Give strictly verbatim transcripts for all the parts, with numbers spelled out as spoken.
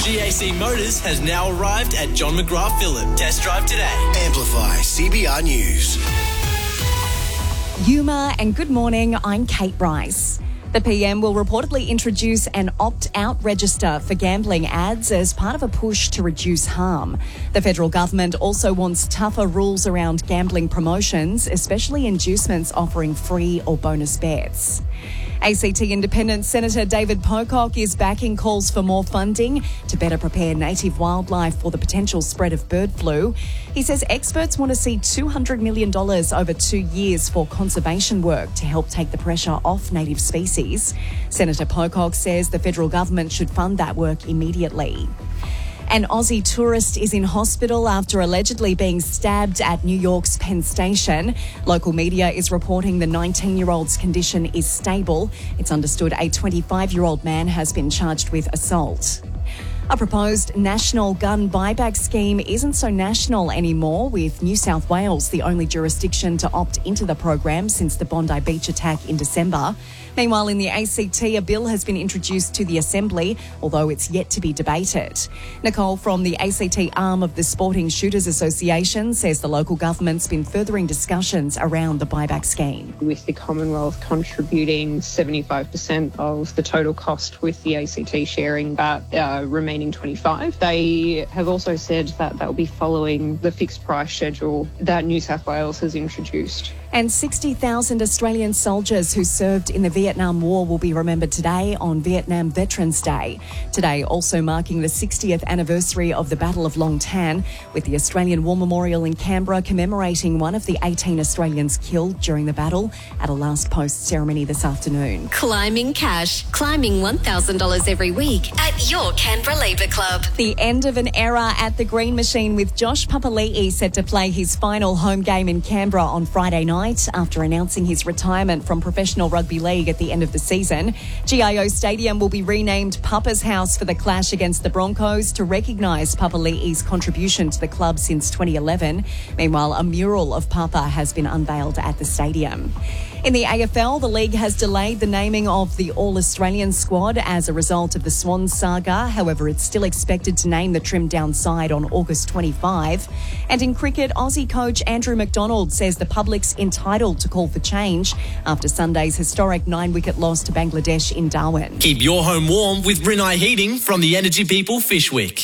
G A C Motors has now arrived at John McGrath Phillip. Test drive today. Amplify C B R News. Yuma and good morning, I'm Kate Bryce. The P M will reportedly introduce an opt-out register for gambling ads as part of a push to reduce harm. The federal government also wants tougher rules around gambling promotions, especially inducements offering free or bonus bets. A C T Independent Senator David Pocock is backing calls for more funding to better prepare native wildlife for the potential spread of bird flu. He says experts want to see two hundred million dollars over two years for conservation work to help take the pressure off native species. Senator Pocock says the federal government should fund that work immediately. An Aussie tourist is in hospital after allegedly being stabbed at New York's Penn Station. Local media is reporting the nineteen-year-old's condition is stable. It's understood a twenty-five-year-old man has been charged with assault. A proposed national gun buyback scheme isn't so national anymore, with New South Wales the only jurisdiction to opt into the program since the Bondi Beach attack in December. Meanwhile, in the A C T, a bill has been introduced to the Assembly, although it's yet to be debated. Nicole from the A C T arm of the Sporting Shooters Association says the local government's been furthering discussions around the buyback scheme. With the Commonwealth contributing seventy-five percent of the total cost, with the A C T sharing that uh, remaining twenty-five, they have also said that they'll be following the fixed price schedule that New South Wales has introduced. And sixty thousand Australian soldiers who served in the Vietnam War will be remembered today on Vietnam Veterans Day. Today also marking the sixtieth anniversary of the Battle of Long Tan, with the Australian War Memorial in Canberra commemorating one of the eighteen Australians killed during the battle at a last post ceremony this afternoon. Climbing cash. Climbing one thousand dollars every week at your Canberra Labour Club. The end of an era at the Green Machine, with Josh Papali'i set to play his final home game in Canberra on Friday night after announcing his retirement from professional rugby league at the end of the season. G I O Stadium will be renamed Papa's House for the clash against the Broncos to recognise Papali'i's contribution to the club since twenty eleven. Meanwhile, a mural of Papa has been unveiled at the stadium. In the A F L, the league has delayed the naming of the All-Australian squad as a result of the Swans saga. However, it's still expected to name the trimmed-down side on August twenty-fifth. And in cricket, Aussie coach Andrew McDonald says the public's entitled to call for change after Sunday's historic nine-wicket loss to Bangladesh in Darwin. Keep your home warm with Rinnai Heating from the Energy People Fishwick.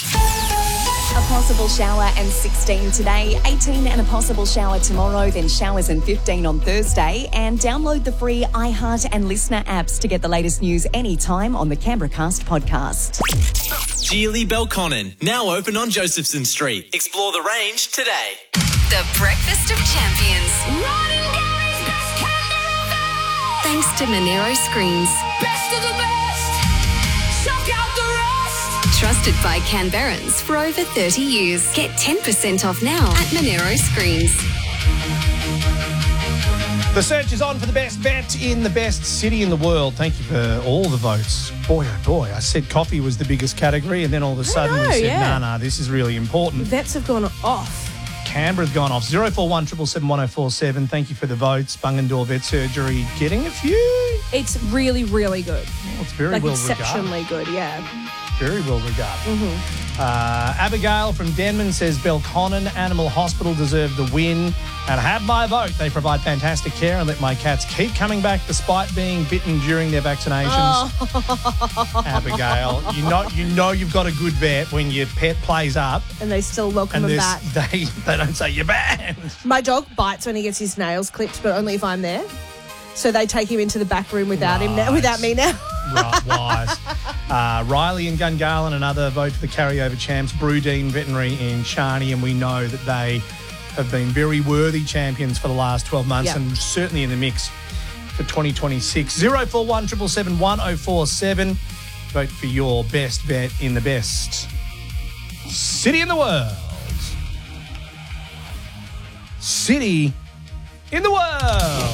A possible shower and sixteen today, eighteen and a possible shower tomorrow, then showers and fifteen on Thursday. And download the free iHeart and Listener apps to get the latest news anytime on the Canberra Cast podcast. Geely Belconnen, now open on Josephson Street. Explore the range today. The Breakfast of Champions. Thanks to Monero Screens. Best of the best. Suck out the rest. Trusted by Canberrans for over thirty years. Get ten percent off now at Monero Screens. The search is on for the best bet in the best city in the world. Thank you for all the votes. Boy, oh boy, I said coffee was the biggest category, and then all of a sudden know, we said, yeah. no, no, this is really important. Vets have gone off. Canberra's gone off. zero four one seven seven one oh four seven. Thank you for the votes. Bungendore Vet Surgery getting a few. It's really, really good. Well, it's very like well exceptionally regarded. good, yeah. Very well regarded. Mm-hmm. Uh, Abigail from Denman says Belconnen Animal Hospital deserved the win and have my vote. They provide fantastic care and let my cats keep coming back despite being bitten during their vaccinations. Oh. Abigail, you know you know you've got a good vet when your pet plays up And they still welcome and him this- back. they they don't say you're banned. My dog bites when he gets his nails clipped, but only if I'm there. So they take him into the back room without him now, Right. without me now. Right, wise. Uh, Riley and Gungahlin, another vote for the carryover champs. Brudine Veterinary in Charney, and we know that they have been very worthy champions for the last twelve months Yep. and certainly in the mix for twenty twenty-six. zero four one seven seven one oh four seven. Vote for your best bet in the best city in the world. City in the world.